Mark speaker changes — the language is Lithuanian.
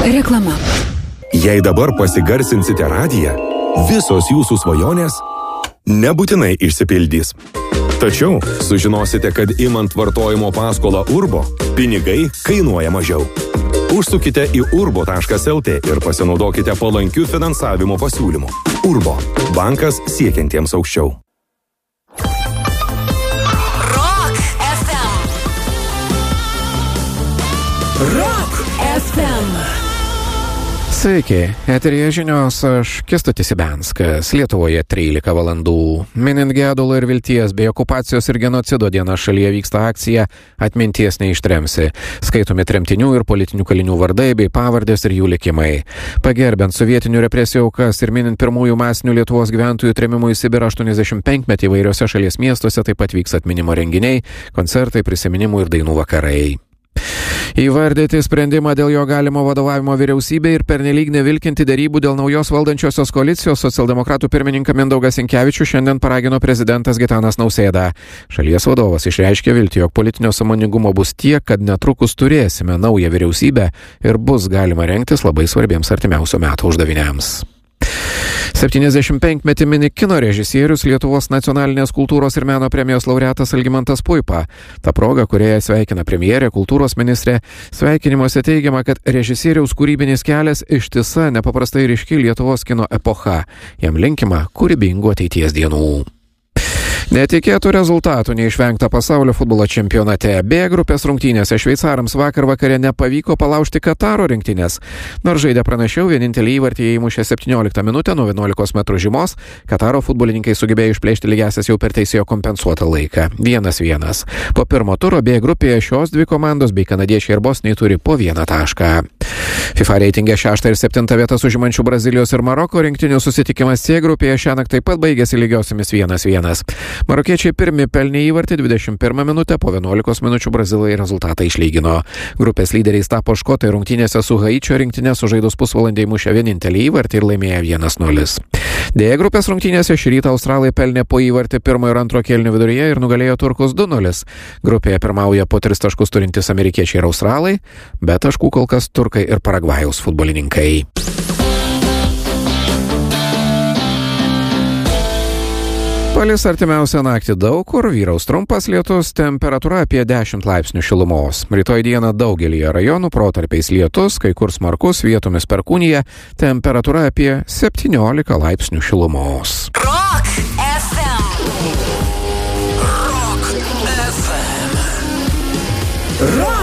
Speaker 1: Reklama.
Speaker 2: Jei dabar pasigarsinsite radiją, visos jūsų svajonės nebūtinai išsipildys. Tačiau sužinosite, kad imant vartojimo paskolą Urbo, pinigai kainuoja mažiau. Užsukite į urbo.lt ir pasinaudokite palankių finansavimo pasiūlymų. Urbo – bankas siekiantiems aukščiau.
Speaker 1: Rock FM.
Speaker 3: Sveiki, eteryje žinios, aš Kęstutis Ibenskas, Lietuvoje 13 valandų. Minint gedulo ir vilties bei okupacijos ir genocido dieną šalyje vyksta akcija Atminties neištremsi. Skaitomi tremtinių ir politinių kalinių vardai bei pavardės ir jų likimai. Pagerbiant sovietinių represijų aukas ir minint pirmųjų masinių Lietuvos gyventojų trėmimų į Sibirą 85-metį įvairiose šalies miestuose taip pat vyks atminimo renginiai, koncertai, prisiminimų ir dainų vakarai. Įvardyti sprendimą dėl jo galimo vadovavimo vyriausybei ir pernelyg nevilkinti derybų dėl naujos valdančiosios koalicijos socialdemokratų pirmininką Mindaugą Sinkevičių šiandien paragino prezidentas Gitanas Nausėda. Šalies vadovas išreiškė viltį, jog politinio sąmoningumo bus tiek, kad netrukus turėsime naują vyriausybę ir bus galima rengtis labai svarbiems artimiausio metų uždaviniams. 75-metį mini kino režisierius Lietuvos nacionalinės kultūros ir meno premijos laureatas Algimantas Puipa. Ta proga, kurioje sveikina premjerė, kultūros ministrė, sveikinimuose teigiama, kad režisieriaus kūrybinis kelias ištisa nepaprastai ryški Lietuvos kino epocha. Jam linkima kūrybingų ateities dienų. Netikėtų rezultatų neišvengta pasaulio futbolo čempionate. B grupės rungtynėse šveicarams vakar vakare nepavyko palaužti Kataro rinktinės. Nors žaidė pranašiau, vienintelį įvartį įmušė 17 minutę nuo 11 metrų žymos. Kataro futbolininkai sugebėjo išplėšti lygiąsias jau per teisėjo kompensuotą laiką. 1-1. Po pirmo turo B grupėje šios dvi komandos bei kanadiečiai ir bosniai turi po 1 tašką. FIFA reitinge 6 ir 7 vietas užimančių Brazilijos ir Maroko rinktinių susitikimas C grupėje šiąnakt taip pat baigėsi lygiosiamis 1-1. Marokiečiai pirmi pelnė įvartį 21 minutę, po 11 minučių brazilai rezultatą išlygino. Grupės lyderiais tapo škotai rungtynėse su Haičio rinktinė sužaidus pusvalandį įmušė vienintelį įvartį ir laimėjo 1-0. D grupės rungtynėse šį rytą australai pelnė po įvartį pirmo ir antro kėlinio viduryje ir nugalėjo turkus 2-0. Grupėje pirmauja po 3 taškus turintys amerikiečiai ir australai, be taškų kol kas turkai ir Paragvajaus futbolininkai. Palis artimiausią naktį daug kur, vyraus trumpas lietus, temperatūra apie 10 laipsnių šilumos. Rytoj dieną daugelyje rajonų protarpiais lietus, kai kur smarkus, vietomis perkūnija, temperatūra apie 17 laipsnių šilumos.
Speaker 1: Rock FM.
Speaker 4: Rock FM.
Speaker 1: Rock